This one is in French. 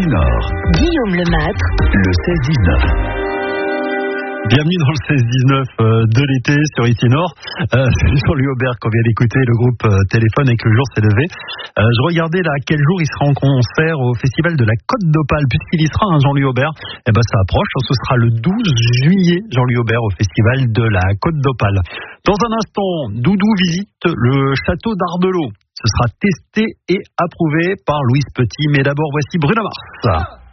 Nord. Guillaume Lemaitre, Le 16-19. Bienvenue dans le 16-19 de l'été sur Ici Nord. C'est Jean-Louis Aubert qu'on vient d'écouter, le groupe Téléphone avec Le Jour s'est levé. Je regardais là quel jour il sera en concert au festival de la Côte d'Opale, puisqu'il y sera, Jean-Louis Aubert. Et ça approche, ce sera le 12 juillet, Jean-Louis Aubert au festival de la Côte d'Opale. Dans un instant, Doudou visite le château d'Ardelot. Ce sera testé et approuvé par Louise Petit. Mais d'abord, voici Bruno Mars.